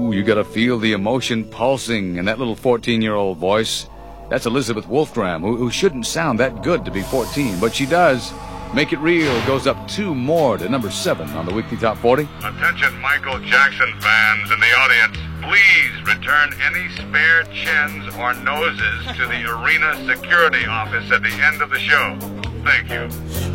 Ooh, you gotta feel the emotion pulsing in that little 14-year-old voice. That's Elizabeth Wolfgram, who shouldn't sound that good to be 14, but she does. Make It Real goes up 2 more to number 7 on the Weekly Top 40. Attention Michael Jackson fans in the audience. Please return any spare chins or noses to the arena security office at the end of the show. Thank you.